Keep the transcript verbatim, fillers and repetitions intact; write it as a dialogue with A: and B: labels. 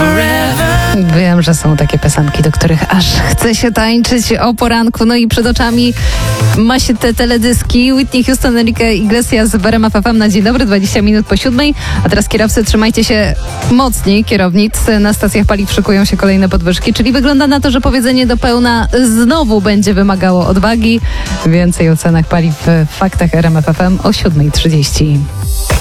A: Wiem, że są takie piosenki, do których aż chce się tańczyć o poranku. No i przed oczami ma się te teledyski. Whitney Houston, Enrique Iglesias z R M F F M na dzień dobry, dwadzieścia minut po siódmej. A teraz kierowcy, trzymajcie się mocniej, kierownic. Na stacjach paliw szykują się kolejne podwyżki, czyli wygląda na to, że powiedzenie do pełna znowu będzie wymagało odwagi. Więcej o cenach paliw w Faktach R M F F M o siódma trzydzieści.